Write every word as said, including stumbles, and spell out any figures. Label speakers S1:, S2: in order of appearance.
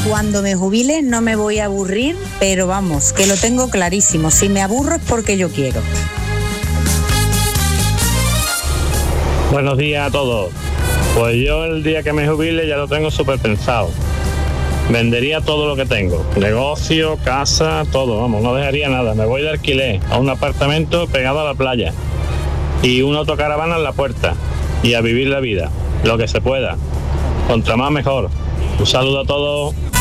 S1: cuando me jubile no me voy a aburrir, pero vamos, que lo tengo clarísimo. Si me aburro es porque yo quiero.
S2: Buenos días a todos. Pues yo el día que me jubile ya lo tengo súper pensado. Vendería todo lo que tengo, negocio, casa, todo, vamos, no dejaría nada. Me voy de alquiler a un apartamento pegado a la playa y una autocaravana en la puerta y a vivir la vida, lo que se pueda. Contra más mejor. Un saludo a todos.